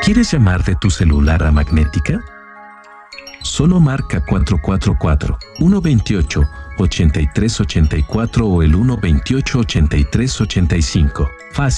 ¿Quieres llamar de tu celular a Magnética? Solo marca 444-128-8384 o el 128-8385. Fácil.